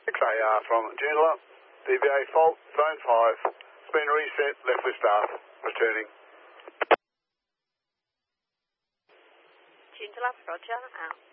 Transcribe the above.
XAR from Joondalup. DVA fault, zone 5. It's been reset, left lift aft, returning. Joondalup, roger, out.